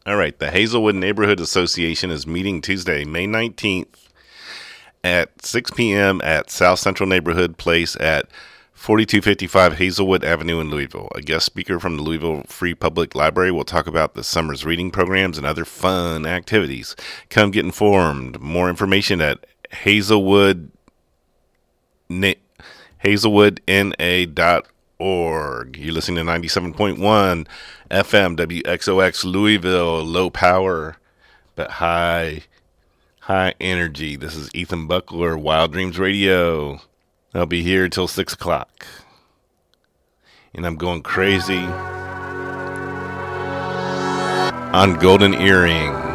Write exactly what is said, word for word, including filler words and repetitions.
All right, the Hazelwood Neighborhood Association is meeting Tuesday, May nineteenth at six p.m. at South Central Neighborhood Place at forty-two fifty-five Hazelwood Avenue in Louisville. A guest speaker from the Louisville Free Public Library will talk about the summer's reading programs and other fun activities. Come get informed. More information at Hazelwood hazelwood n a dot org. You're listening to ninety-seven point one F M W X O X Louisville. Low power, but high, high energy. This is Ethan Buckler, Wild Dreams Radio. I'll be here till six o'clock. And I'm going crazy on Golden Earring.